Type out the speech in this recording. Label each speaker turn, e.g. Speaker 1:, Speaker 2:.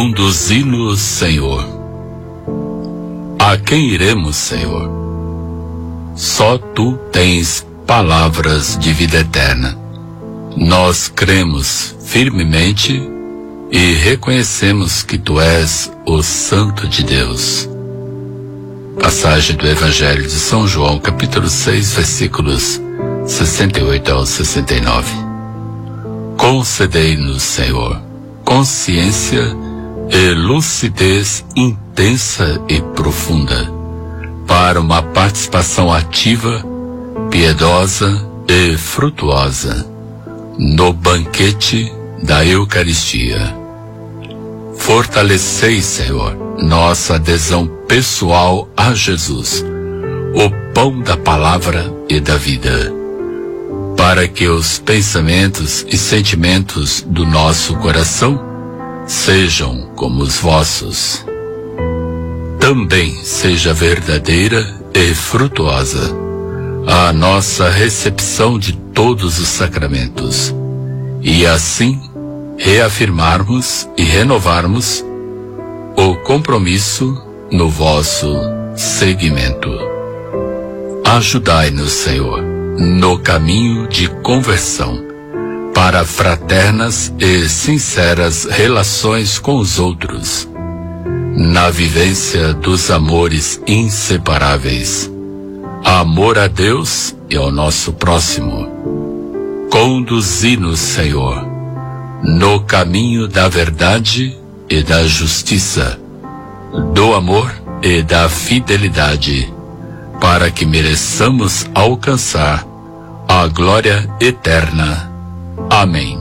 Speaker 1: Conduzi-nos, Senhor. A quem iremos, Senhor? Só Tu tens palavras de vida eterna. Nós cremos firmemente e reconhecemos que Tu és o Santo de Deus. Passagem do Evangelho de São João, capítulo 6, versículos 68 ao 69. Concedei-nos, Senhor, consciência e lucidez intensa e profunda para uma participação ativa, piedosa e frutuosa no banquete da Eucaristia. Fortalecei, Senhor, nossa adesão pessoal a Jesus, o pão da palavra e da vida, para que os pensamentos e sentimentos do nosso coração sejam como os vossos. Também seja verdadeira e frutuosa a nossa recepção de todos os sacramentos, e assim reafirmarmos e renovarmos o compromisso no vosso seguimento. Ajudai-nos, Senhor, no caminho de conversão para fraternas e sinceras relações com os outros, na vivência dos amores inseparáveis, amor a Deus e ao nosso próximo. Conduzi-nos, Senhor, no caminho da verdade e da justiça, do amor e da fidelidade, para que mereçamos alcançar a glória eterna. Amém.